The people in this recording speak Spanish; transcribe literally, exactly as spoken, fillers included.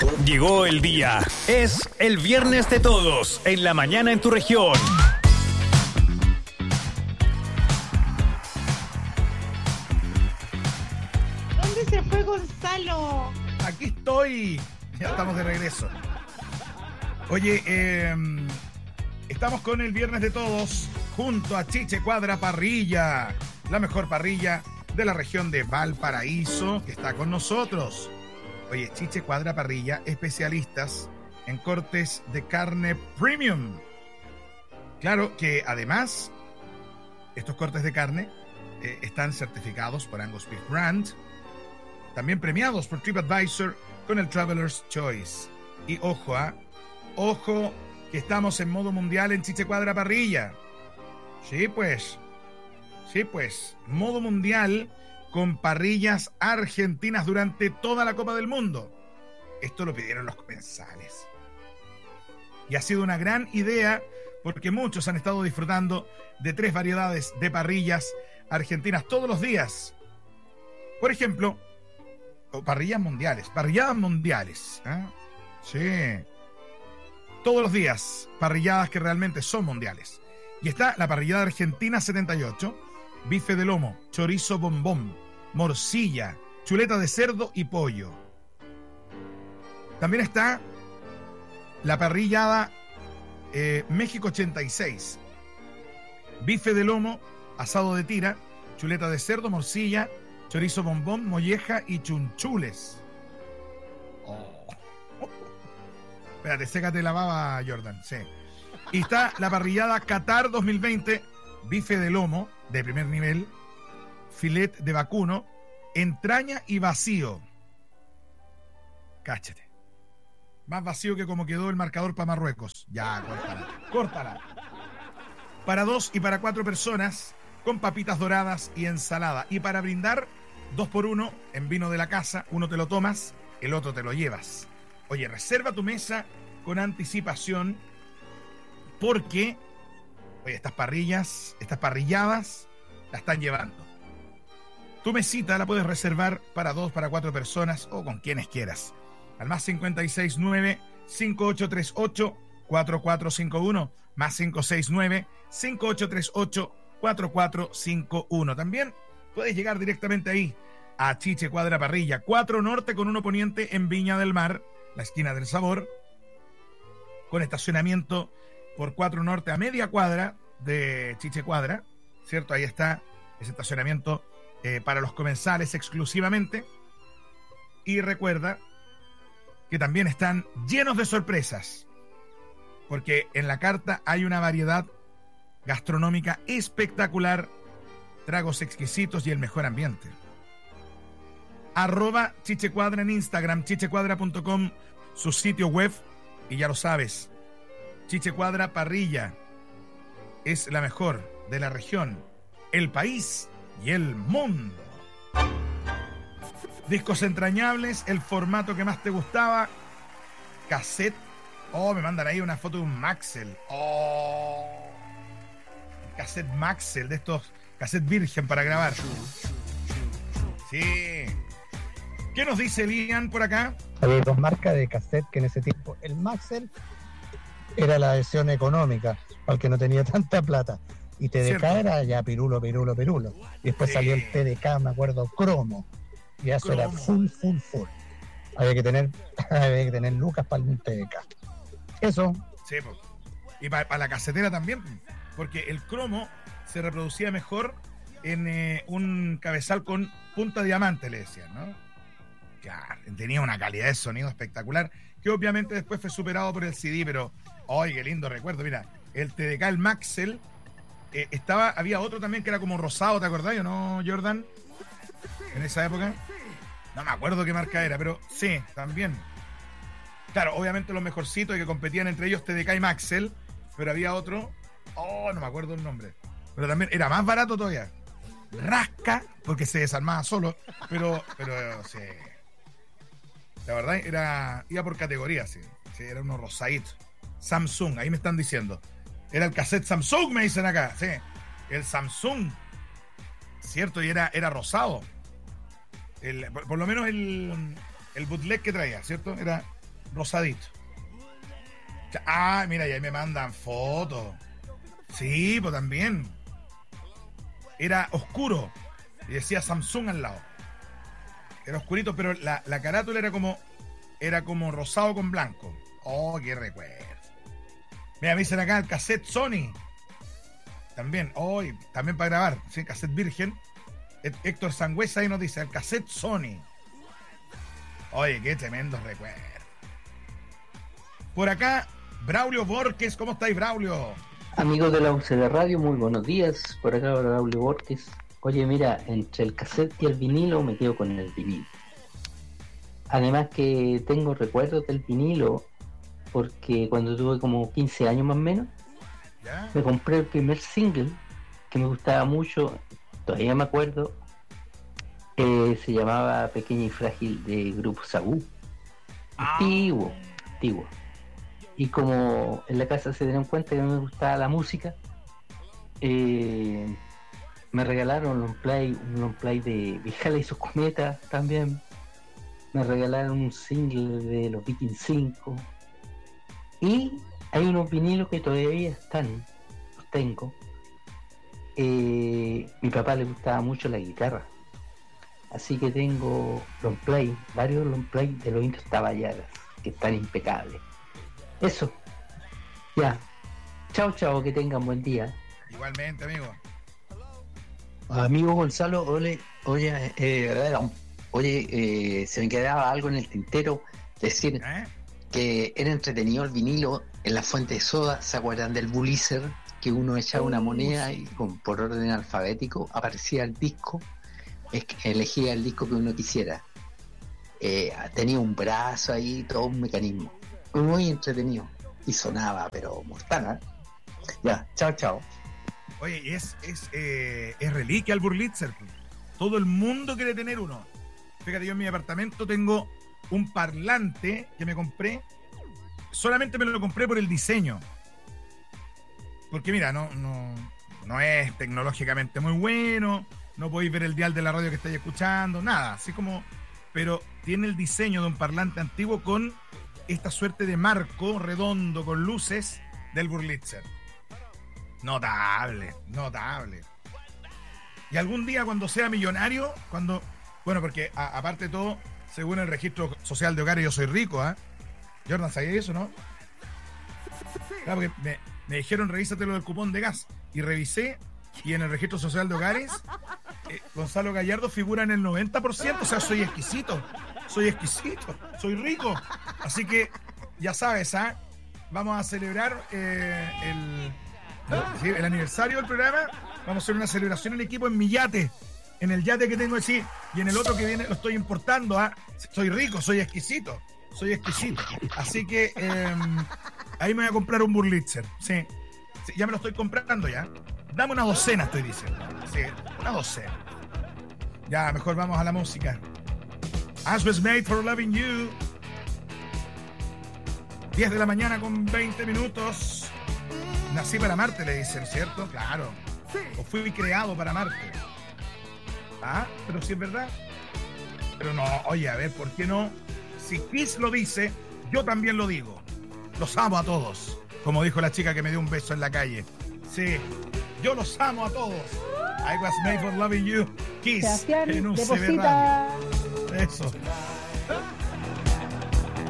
Llegó el día. Es el viernes de todos en la mañana en tu región. ¿Dónde se fue Gonzalo? Aquí estoy. Ya estamos de regreso. Oye, eh, estamos con el viernes de todos junto a Chiche Cuadra Parrilla, la mejor parrilla de la región de Valparaíso, que está con nosotros. Oye, Chiche Cuadra Parrilla, especialistas en cortes de carne premium. Claro que además, estos cortes de carne eh, están certificados por Angus Beef Brand, también premiados por TripAdvisor con el Traveler's Choice. Y ojo, ¿ah? Ojo, que estamos en modo mundial en Chiche Cuadra Parrilla. Sí, pues. Sí, pues. Modo mundial con parrillas argentinas durante toda la Copa del Mundo. Esto lo pidieron los comensales. Y ha sido una gran idea porque muchos han estado disfrutando de tres variedades de parrillas argentinas todos los días. Por ejemplo, parrillas mundiales, parrilladas mundiales. ¿eh? Sí. Todos los días, parrilladas que realmente son mundiales. Y está la parrillada argentina setenta y ocho, bife de lomo, chorizo bombón, morcilla, chuleta de cerdo y pollo. También está la parrillada eh, México ochenta y seis, bife de lomo, asado de tira, chuleta de cerdo, morcilla, chorizo bombón, molleja y chunchules. Oh. Espérate, sécate la baba, Jordan. Sí. Y está la parrillada Qatar dos mil veinte, bife de lomo de primer nivel, filet de vacuno, entraña y vacío. Cáchate. Más vacío que como quedó el marcador para Marruecos. Ya, córtala. Córtala. Para dos y para cuatro personas, con papitas doradas y ensalada. Y para brindar, dos por uno en vino de la casa. Uno te lo tomas, el otro te lo llevas. Oye, reserva tu mesa con anticipación porque, oye, estas parrillas, estas parrilladas, la están llevando. Tu mesita la puedes reservar para dos, para cuatro personas o con quienes quieras. Al más cinco seis nueve, cinco ocho tres ocho, cuatro cuatro cinco uno, más cinco seis nueve, cinco ocho tres ocho, cuatro cuatro cinco uno. También puedes llegar directamente ahí a Chiche Cuadra Parrilla, cuatro Norte con uno Poniente en Viña del Mar, la esquina del sabor, con estacionamiento por cuatro Norte a media cuadra de Chiche Cuadra, ¿cierto? Ahí está ese estacionamiento eh, para los comensales exclusivamente. Y recuerda que también están llenos de sorpresas, porque en la carta hay una variedad gastronómica espectacular, tragos exquisitos y el mejor ambiente. Arroba Chiche Cuadra en Instagram, chichecuadra punto com, su sitio web, y ya lo sabes, Chiche Cuadra Parrilla es la mejor de la región, el país y el mundo. Discos entrañables, el formato que más te gustaba, cassette. Oh, me mandan ahí una foto de un Maxell. Oh, cassette Maxell, de estos cassette virgen para grabar. Sí. ¿Qué nos dice Lian por acá? Había dos marcas de cassette que en ese tiempo, el Maxell era la versión económica, para el que no tenía tanta plata. Y T D K Cierto. Era ya pirulo, pirulo, pirulo. Y después sí. Salió el T D K, me acuerdo, cromo. Y eso cromo. Era full, full, full. Había que tener, había que tener lucas para el T D K. Eso. Sí, pues. Y para, para la casetera también, porque el cromo se reproducía mejor en eh, un cabezal con punta diamante, le decían, ¿no? Claro, tenía una calidad de sonido espectacular, que obviamente después fue superado por el C D, pero ¡ay, qué lindo recuerdo! Mira, el T D K, el Maxell, eh, estaba, había otro también que era como rosado, ¿te acordás o no, Jordan? En esa época. No me acuerdo qué marca era, pero sí, también. Claro, obviamente los mejorcitos que competían entre ellos T D K y Maxell, pero había otro, oh, no me acuerdo el nombre, pero también era más barato todavía. Rasca, porque se desarmaba solo, pero, pero sí. La verdad era, iba por categoría, sí. Sí, era uno rosadito. Samsung, ahí me están diciendo. Era el cassette Samsung, me dicen acá, sí. El Samsung, cierto, y era, era rosado. El, por, por lo menos el, el bootleg que traía, ¿cierto? Era, rosadito. Ah, mira, y ahí me mandan fotos. Sí, pues también. Era oscuro. Y decía Samsung al lado. Era oscurito, pero la, la carátula era como era como rosado con blanco. Oh, qué recuerdo. Mira, me dicen acá el cassette Sony. También, oh, también para grabar. Sí, cassette virgen. Héctor Sangüesa ahí nos dice el cassette Sony. Oye, qué tremendo recuerdo. Por acá, Braulio Borges. ¿Cómo estáis, Braulio? Amigos de la U C D Radio, muy buenos días. Por acá, Braulio Borges. Oye, mira, entre el cassette y el vinilo me quedo con el vinilo. Además que tengo recuerdos del vinilo porque cuando tuve como quince años más o menos, ¿ya? Me compré el primer single que me gustaba mucho, todavía me acuerdo, eh, se llamaba Pequeña y Frágil de Grupo Saúl. Antiguo, antiguo. Y como en la casa se dieron cuenta que no me gustaba la música, eh, me regalaron un long play, un long play de Bijala y sus cometas también. Me regalaron un single de los Vikings cinco. Y hay unos vinilos que todavía están, los tengo. Eh, mi papá le gustaba mucho la guitarra. Así que tengo long play, varios long play de los Indios Taballadas, que están impecables. Eso. Ya. Chao, chao, que tengan buen día. Igualmente, amigo. Amigo Gonzalo, ole, oye, eh, oye, eh, se me quedaba algo en el tintero, decir ¿Eh? que era entretenido el vinilo en la fuente de soda. ¿Se acuerdan del Bullizer? Que uno echaba una moneda sí. y con, por orden alfabético aparecía el disco, es que elegía el disco que uno quisiera. Eh, tenía un brazo ahí, todo un mecanismo. Muy entretenido. Y sonaba, pero mortal, ¿eh? Ya, chao, chao. Oye, es, es, eh, es reliquia el Burlitzer. Todo el mundo quiere tener uno. Fíjate, yo en mi apartamento tengo un parlante que me compré. Solamente me lo compré por el diseño. Porque mira, no, no, no es tecnológicamente muy bueno. No podéis ver el dial de la radio que estáis escuchando. Nada, así como... Pero tiene el diseño de un parlante antiguo con esta suerte de marco redondo con luces del Burlitzer. Notable, notable. Y algún día cuando sea millonario, cuando... Bueno, porque a, aparte de todo, según el registro social de hogares, yo soy rico, ¿ah? ¿eh? Jordan, ¿sabía eso, no? Claro, porque me, me dijeron, revísate lo del cupón de gas. Y revisé, y en el registro social de hogares, eh, Gonzalo Gallardo figura en el noventa por ciento. O sea, soy exquisito. Soy exquisito. Soy rico. Así que, ya sabes, ¿ah? ¿eh? Vamos a celebrar eh, el... ¿sí? el aniversario del programa. Vamos a hacer una celebración en equipo en mi yate, en el yate que tengo así, y en el otro que viene lo estoy importando. ¿eh? Soy rico, soy exquisito, soy exquisito. Así que eh, ahí me voy a comprar un Burlitzer. Sí. sí, ya me lo estoy comprando ya. Dame una docena, estoy diciendo. Sí, una docena. Ya, mejor vamos a la música. As was made for loving you. diez de la mañana con veinte minutos. Nací para Marte, le dicen, ¿cierto? Claro. O fui creado para Marte. Ah, pero sí es verdad. Pero no, oye, a ver, ¿por qué no? Si Kiss lo dice, yo también lo digo. Los amo a todos. Como dijo la chica que me dio un beso en la calle. Sí, yo los amo a todos. I was made for loving you. Kiss en U C B Radio. Eso.